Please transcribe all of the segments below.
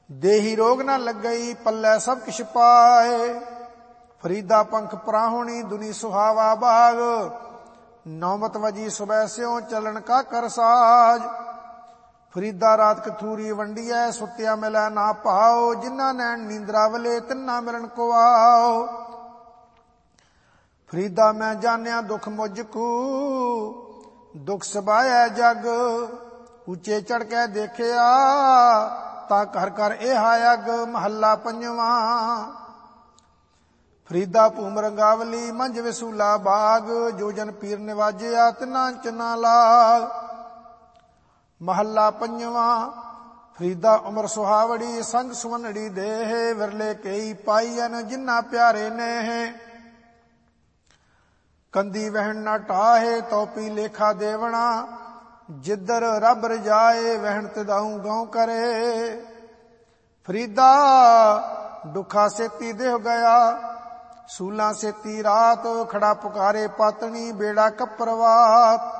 देही रोग न लग गई पल्ले सब किश पाए। फरीदा पंख पराहुणी दुनी सुहावा बाग, नौमत वजी सुबह स्यों चलन का कर साज। फरीदा रात कथूरी वंडिया सुत्या मिलै ना पाओ, जिन्ना नैन नींदरा वले तिन्ना मिलन को आओ। फरीदा मैं जानिया दुख मुझकू, दुख सबाया जग, ऊंचे चढ़ के देखिया ता घर घर एह अग। महला पंजवा। फरीदा भूम रंगावली मंझ विसूला बाग, जो जन पीर निवाजिया तिना चना लाग। महला पंजवा। फरीदा उमर सुहावड़ी संग सुवनड़ी देह, विरले कई पाईयन जिन्ना प्यारे नेह। कंदी वहन न टाहे तौपी लेखा देवना, जिधर रब रजाए वहन तिदाऊ गाँव करे। फरीदा दुखा सेती देह गया, सूला सेती रात, खड़ा पुकारे पातनी बेड़ा कपरवात।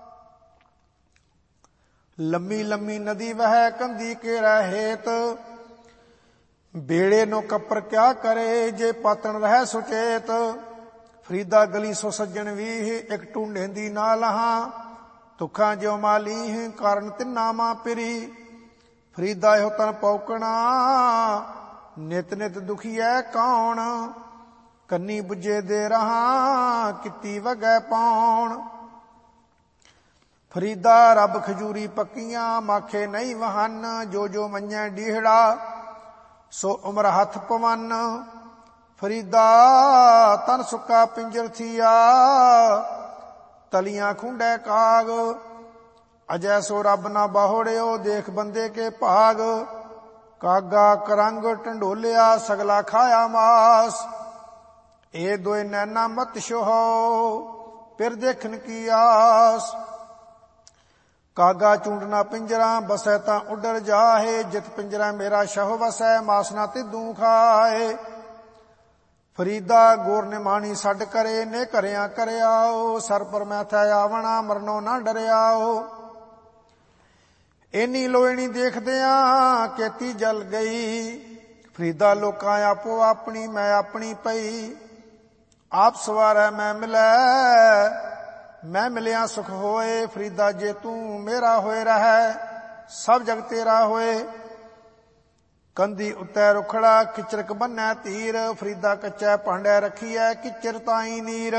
लम्मी लम्मी नदी वह कंदी के रहेत, बेड़े नो कपर क्या करे जे पातन रह सुचेत। फरीदा गली सो सज्जन वीह, एक टूंडेंदी ना लहा, तुखा ज्यो माली कारण तिन्ना मां पिरी। फरीदा यो तन पौकना नित नित दुखी है कौन, कन्नी बुझे दे रहा किती वगै पौन। फरीदा रब खजूरी पक्कियां माखे नहीं वहन, जो जो मंझे डीहड़ा सो उमर हथ पवन। फरीदा तन सुक्का पिंजर थिया, तलियां खुंडे काग, अजय सो रब ना बाहोड़ियो देख बंदे के भाग। कागा करंग टंडोलिया सगला खाया मास, ए दोए नैना मत शोहो फिर देखन की आस। कागा चूंडना पिंजरा बसै तां उडर जाहे, जित पिंजरा मेरा शह वसै मासना तिदू खाए। फरीदा गोर ने मानी सड करे ने करया करयाओ, सर पर मैं थे आवना मरनो ना डरियाओ। इन्नी लोहनी देखदिया केती जल गई, फरीदा लोकां आपो अपनी मैं अपनी पई। आप सवारै मैं मिलै मैं मिलिया सुख होए, फरीदा जे तू मेरा होए रहे सब जग तेरा होए। कंधी उत्ते रुखड़ा किचरक बन्नै तीर, फरीदा कच्चे भांडे रखिए किचर ताई नीर।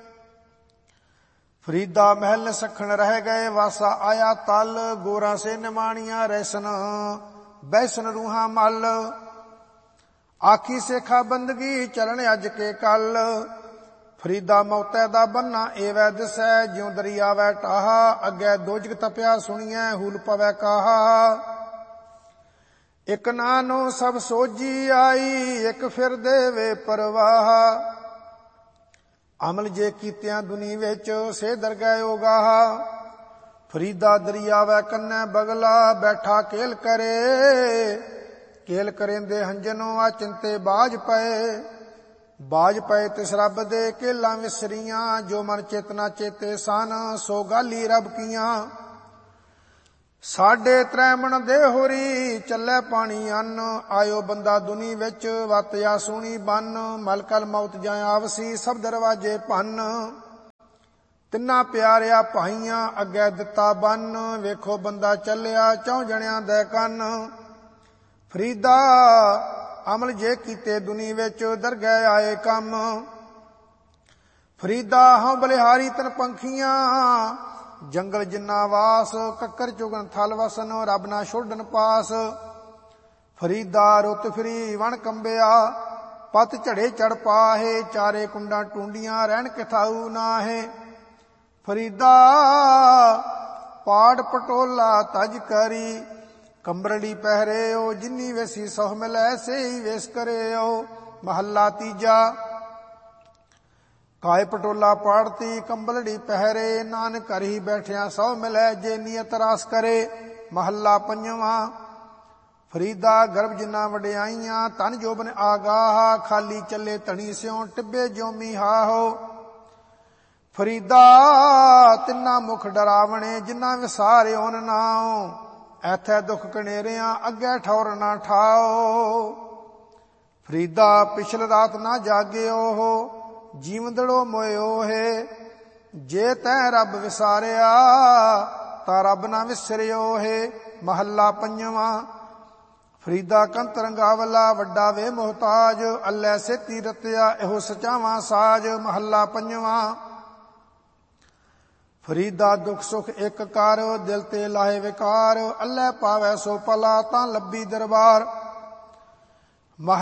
फरीदा महल सखन रह गए वासा आया तल, गोरा से निमाणिया रैसन बैसन रूहा मल। आखी सेखा बंदगी चलन अज के कल, फरीदा मौते दा बन्ना एवै दिसै, ज्यों दरिया वै टाहा अगे दोजक तपया सुनिए हूल पवै काहा। एक नानो सब सोजी आई, एक फिर देवे परवाह, अमल जे कीतियां दुनी विच से दरगह उगाह। फरीदा दरिया वै कन्ने बगला बैठा केल करे, केल करेंदे हंजनो आ चिंते बाज पए। बाज पए तिस रब दे केलां विसरियां, जो मन चेतना चेते सन सो गाली रब कियां। साडे त्रैमण दे होरी चलै पानी अन्न, आयो बंदा दुनी विच वत या सोनी बन। मलकल मौत जाए आवसी सब दरवाजे भन, तिन्ना प्यारिया भाईयां अगे दिता बन। वेखो बंदा चलिया चौं जणियां दे कन, फरीदा अमल जे कीते दुनी विच दरगह आए कम। फरीदा हां बलिहारी तन पंखियां, जंगल जिन्ना वास कक्कर चुगन थल वसन, रब ना छोड़न पास। फरीदा रुत फिरी वण कंबिया पत झड़े चढ़ पाहे, चारे कुंडा टूंडियां रहन किथाऊ नाहे। फरीदा पाड़ पटोला तज करी, कंबरड़ी पहरेओ जिन्नी वैसी सह मिलै से ही वेस करेओ। महला तीजा। काय पटोला पाड़ती कंबलड़ी पहरे, नानक घर ही बैठिया सौ मिलै जे नियत रास करे। महला पंजवा। फरीदा गर्भ जिन्ना वडियाइयां तन जोबन आगाह, खाली चले धनी स्यों टिब्बे जोमी हाहो। फरीदा तिन्ना मुख डरावणे जिन्ना विसारिओ नाओ, ਐਥੈ ਦੁੱਖ ਕਨੇਰਿਆਂ ਅੱਗੇ ਠੌਰ ਨਾ ਠਾਓ। ਫਰੀਦਾ ਪਿਛਲ ਰਾਤ ਨਾ ਜਾਗਿਓ ਜੀਵਦੜੋ ਮੋਇਓ ਹੈ। ਜੇ ਤੈਂ ਰੱਬ ਵਿਸਾਰਿਆ ਤਾਂ ਰੱਬ ਨਾ ਵਿਸਰਿਓ ਹੈ। ਮਹੱਲਾ ਪੰਜਵਾਂ। ਫਰੀਦਾ ਕੰਤ ਰੰਗਾਵਲਾ ਵੱਡਾ ਵੇ ਮੁਹਤਾਜ ਅੱਲੇ ਸੇਤੀ ਰਤਿਆ ਇਹੋ ਸਚਾਵਾਂ ਸਾਜ। ਮਹੱਲਾ ਪੰਜਵਾਂ। ਫਰੀਦਾ ਦੁੱਖ ਸੁਖ ਇੱਕ ਕਰ ਦਿਲ ਤੇ ਲਾਹੇ ਵਿਕਾਰ ਅੱਲੇ ਪਾਵੈ ਸੋ ਭਲਾ ਤਾਂ ਲੱਭੀ ਦਰਬਾਰ।